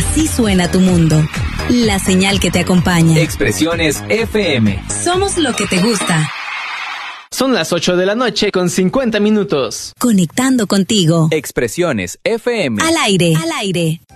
Así suena tu mundo. La señal que te acompaña. Expresiones FM. Somos lo que te gusta. Son las 8 de la noche con 50 minutos. Conectando contigo. Expresiones FM. Al aire. Al aire.